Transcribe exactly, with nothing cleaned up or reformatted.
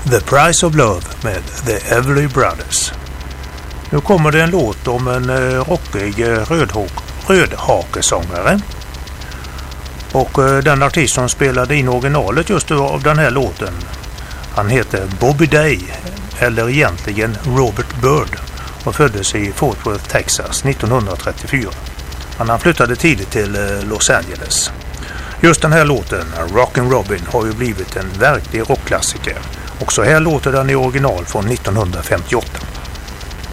The Price of Love med The Everly Brothers. Nu kommer det en låt om en rockig rödhakesångare. Och den artist som spelade in originalet just av den här låten, han heter Bobby Day, eller egentligen Robert Byrd, och föddes i Fort Worth, Texas nittonhundratrettiofyra. Han flyttade tidigt till Los Angeles. Just den här låten, Rockin' Robin, har ju blivit en verklig rockklassiker. Och så här låter den i original från nittonhundrafemtioåtta.